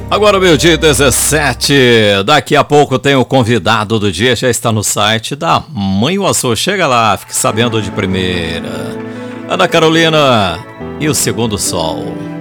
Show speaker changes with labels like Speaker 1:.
Speaker 1: Agora meio-dia 17, daqui a pouco tem o convidado do dia, já está no site da Mãe Uaçu. Chega lá, fique sabendo de primeira. Ana Carolina e o Segundo Sol.